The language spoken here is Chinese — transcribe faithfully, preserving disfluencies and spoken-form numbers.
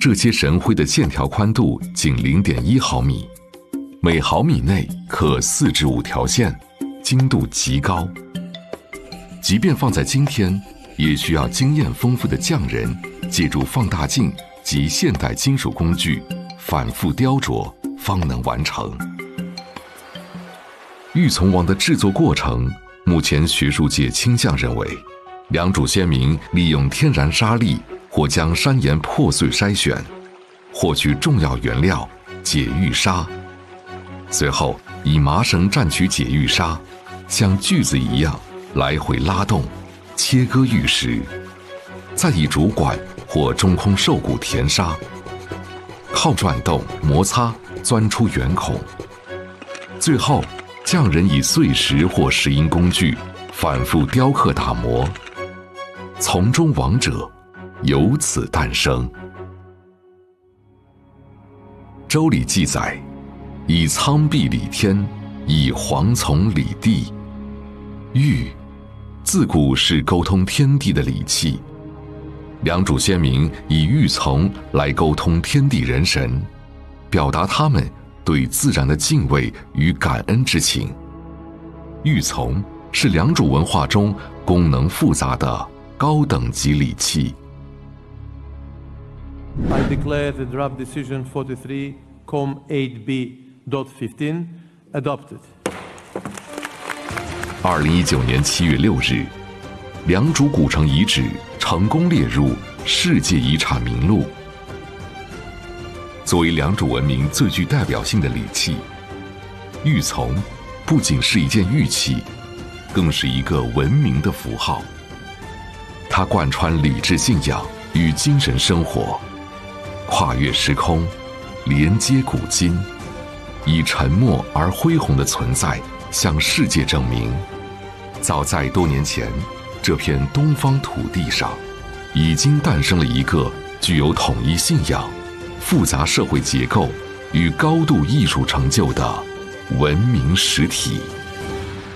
这些神徽的线条宽度仅 零点一毫米，每毫米内刻四至五条线，精度极高。即便放在今天，也需要经验丰富的匠人借助放大镜及现代金属工具反复雕琢，方能完成。玉琮王的制作过程，目前学术界倾向认为，良渚先民利用天然沙粒或将山岩破碎筛选，获取重要原料解玉砂，随后以麻绳蘸取解玉砂，像锯子一样来回拉动，切割玉石，再以竹管或中空兽骨填沙，靠转动摩擦钻出圆孔，最后匠人以碎石或石英工具反复雕刻打磨，从中王者由此诞生。周礼记载，以苍壁理天，以黄从理地。玉自古是沟通天地的礼器，良渚先民以玉琮来沟通天地人神，表达他们对自然的敬畏与感恩之情。玉琮是良渚文化中功能复杂的高等级礼器。 I declare the draft decision forty-three com eight b dot fifteen adopted. 二零一九年七月六日，良渚古城遗址成功列入世界遗产名录。作为良渚文明最具代表性的礼器，玉琮不仅是一件玉器，更是一个文明的符号。它贯穿礼制信仰与精神生活，跨越时空，连接古今，以沉默而恢宏的存在向世界证明，早在多年前，这片东方土地上已经诞生了一个具有统一信仰、复杂社会结构与高度艺术成就的文明实体。